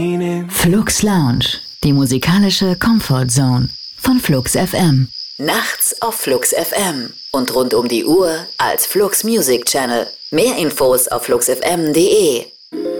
Flux Lounge, die musikalische Comfort Zone von Flux FM. Nachts auf Flux FM und rund um die Uhr als Flux Music Channel. Mehr Infos auf fluxfm.de.